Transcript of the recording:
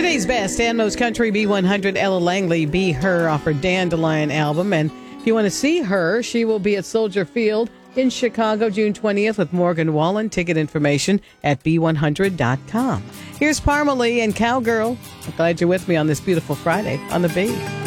Today's best and most country B100, Ella Langley, Be Her, off her Dandelion album. And if you want to see her, she will be at Soldier Field in Chicago, June 20th with Morgan Wallen. Ticket information at B100.com. Here's Parmalee and Cowgirl. I'm glad you're with me on this beautiful Friday on the B.